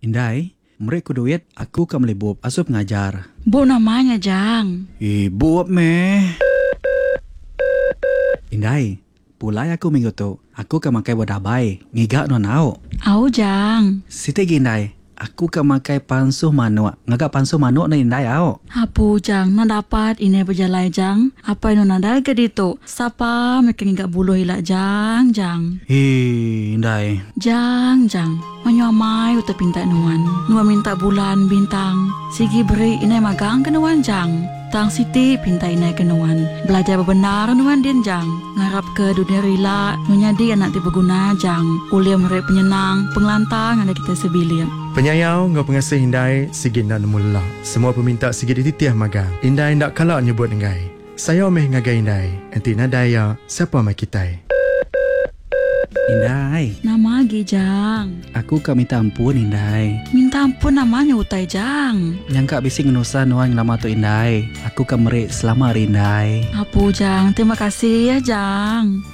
Indai, mereka duit, aku kan beli buat asup ngajar. Bu namanya, Jang. Buat meh. Indai, pulai aku minggu tu, aku kan makai wadabai, ngigak no nau. Au, Jang. Siti gindai, aku kan makai pansuh manuk, ngagak pansuh manuk na indai au. Apu, Jang, na dapat ini berjalai, Jang. Apa yang nada ke dito? Sapa mereka ngigak buluh hilak, Jang. Indai. Jang. Menyamai uta pinta nuan. Nuan minta bulan bintang. Sigi beri inai magang ke nuan, Jang. Tang Siti pinta inai ke nuan. Belajar bebenar nuan din, Jang. Ngarap ke dunia rila. Nunyadi anak tiba guna, Jang. Kuliah mereka penyenang. Pengelantang ada kita sebilir. Penyayau ngau pengasih Indai sigi nak nemula. Semua peminta sigi dititiah magang. Indai ndak kalak nyebut ngai. Saya meh ngagai Indai. Enti nadaya siapa mai kitai. Indai, Nama lagi, Jang. aku kan minta ampun Indai. Minta ampun namanya utai, Jang. Yang kak bising nusa nuan nama tu Indai. Aku kan merik selama hari Indai. Apu, Jang. Terima kasih ya, Jang.